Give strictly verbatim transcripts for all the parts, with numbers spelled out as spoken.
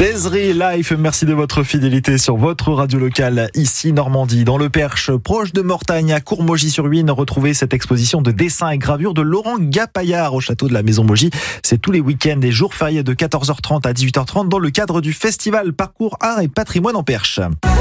Desri Life, merci de votre fidélité sur votre radio locale, ici Normandie. Dans le Perche, proche de Mortagne, à Courmogy-sur-Huisne, retrouvez cette exposition de dessins et gravures de Laurent Gapaillard au château de la Maison Mogy. C'est tous les week-ends et jours fériés de quatorze heures trente à dix-huit heures trente dans le cadre du festival Parcours Art et Patrimoine en Perche.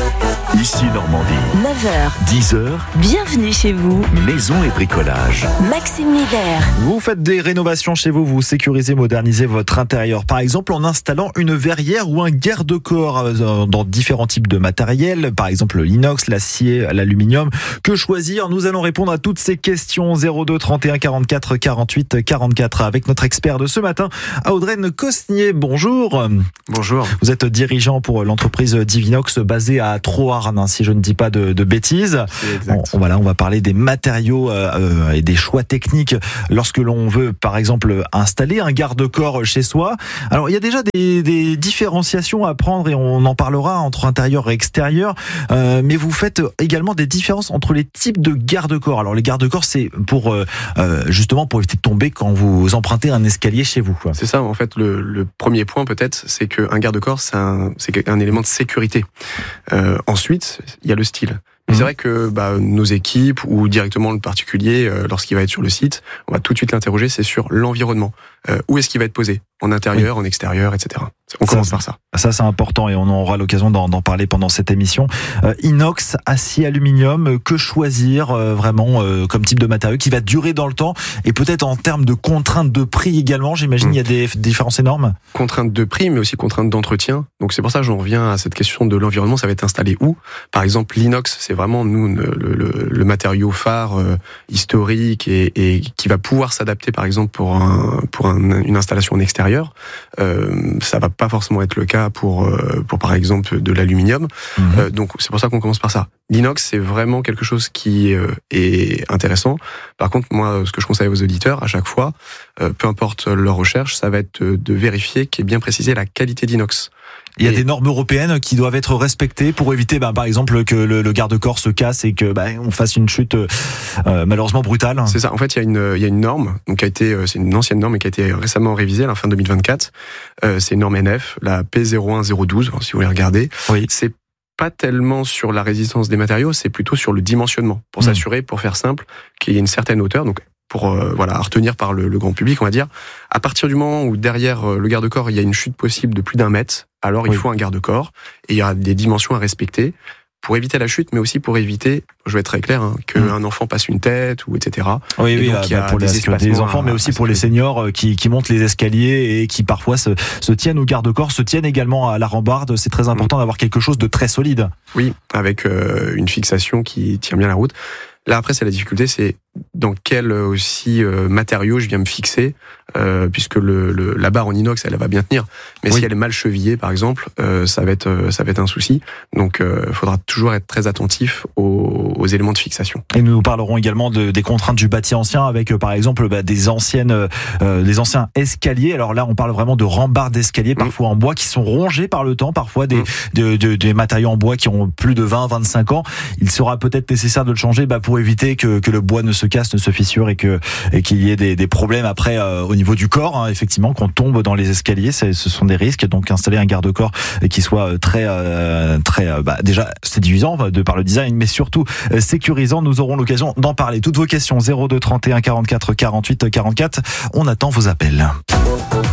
Ici Normandie, neuf heures, dix heures, bienvenue chez vous. maison et bricolage. Maxime Niver. Vous faites des rénovations chez vous, vous sécurisez, modernisez votre intérieur. Par exemple, en installant une verrière ou un garde-corps dans différents types de matériel. Par exemple, l'inox, l'acier, l'aluminium. Que choisir? Nous allons répondre à toutes ces questions. zéro deux trente et un quarante-quatre quarante-huit quarante-quatre avec notre expert de ce matin, Audreyne Cosnier. Bonjour. Bonjour. Vous êtes dirigeant pour l'entreprise Divinox basée à Troarn, si je ne dis pas de, de bêtises. On, voilà, on va parler des matériaux euh, et des choix techniques lorsque l'on veut, par exemple, installer un garde-corps chez soi. Alors, il y a déjà des, des différenciations à prendre et on en parlera entre intérieur et extérieur. Euh, mais vous faites également des différences entre les types de garde-corps. Alors, les garde-corps, c'est pour euh, justement pour éviter de tomber quand vous empruntez un escalier chez vous, quoi. C'est ça, en fait, le, le premier point peut-être, c'est qu'un garde-corps, c'est un, c'est un élément de sécurité. Euh, ensuite, il y a le style. Mais mmh. c'est vrai que bah, nos équipes ou directement le particulier, euh, lorsqu'il va être sur le site, on va tout de suite l'interroger, c'est sur l'environnement. Euh, où est-ce qu'il va être posé? En intérieur, oui. en extérieur, et cetera. On ça, commence par ça. Ça, c'est important et on aura l'occasion d'en, d'en parler pendant cette émission. Euh, inox, acier, aluminium, que choisir euh, vraiment euh, comme type de matériau qui va durer dans le temps et peut-être en termes de contraintes de prix également, j'imagine, mmh. il y a des différences énormes. Contraintes de prix, mais aussi contraintes d'entretien. Donc c'est pour ça que j'en reviens à cette question de l'environnement. Ça va être installé où? Par exemple, l'inox, c'est vraiment nous le, le, le matériau phare euh, historique et, et qui va pouvoir s'adapter, par exemple, pour un, pour un, une installation en extérieur. Euh, ça va pas forcément être le cas pour, euh, pour par exemple, de l'aluminium. Mmh. Euh, donc c'est pour ça qu'on commence par ça. L'inox, c'est vraiment quelque chose qui euh, est intéressant. Par contre, moi, ce que je conseille aux auditeurs, à chaque fois, euh, peu importe leur recherche, ça va être de vérifier qu'est bien précisée la qualité d'inox. Il y a et... des normes européennes qui doivent être respectées pour éviter, bah, par exemple, que le, le garde-corps se casse et que bah, on fasse une chute euh, malheureusement brutale. C'est ça. En fait, il y a une, il y a une norme, donc qui a été, c'est une ancienne norme et qui a été récemment révisée à la fin deux mille vingt-quatre. Euh, c'est une norme N F, la P zéro un zéro douze, si vous voulez regarder. Oui. C'est pas tellement sur la résistance des matériaux, c'est plutôt sur le dimensionnement, pour mmh. s'assurer, pour faire simple, qu'il y ait une certaine hauteur. Donc pour euh, voilà, à retenir par le, le grand public, on va dire, à partir du moment où derrière euh, le garde-corps, il y a une chute possible de plus d'un mètre, alors il oui. faut un garde-corps, et il y a des dimensions à respecter, pour éviter la chute, mais aussi pour éviter, je vais être très clair, hein, qu'un mmh. enfant passe une tête, ou et cetera. Oui, et oui, donc, bah, il y a pour des les sécurité des enfants, mais aussi pour les seniors qui, qui montent les escaliers et qui parfois se, se tiennent au garde-corps, se tiennent également à la rambarde. C'est très important mmh. d'avoir quelque chose de très solide. Oui, avec euh, une fixation qui tient bien la route. Là, après, c'est la difficulté, c'est dans quel aussi euh, matériau je viens me fixer, euh, puisque le, le, la barre en inox, elle, elle va bien tenir. Mais oui. si elle est mal chevillée, par exemple, euh, ça va être euh, ça va être un souci. Donc, il euh, faudra toujours être très attentif aux, aux éléments de fixation. Et nous parlerons également de, des contraintes du bâti ancien, avec euh, par exemple bah, des anciennes, euh, des anciens escaliers. Alors là, on parle vraiment de rambardes d'escaliers, parfois mmh. en bois, qui sont rongés par le temps, parfois des, mmh. de, de, des matériaux en bois qui ont plus de vingt, vingt-cinq ans. Il sera peut-être nécessaire de le changer, bah, pour éviter que, que le bois ne se casse, ne se fissure et que et qu'il y ait des, des problèmes après euh, au niveau du corps, hein, effectivement, qu'on tombe dans les escaliers, ce sont des risques. Donc installer un garde-corps qui soit très euh, très euh, bah, déjà séduisant de par le design, mais surtout euh, sécurisant. Nous aurons l'occasion d'en parler. Toutes vos questions zéro deux trente et un quarante-quatre quarante-huit quarante-quatre. On attend vos appels.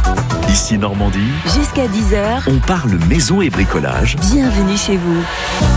Ici Normandie, jusqu'à dix heures, on parle maison et bricolage. Bienvenue chez vous.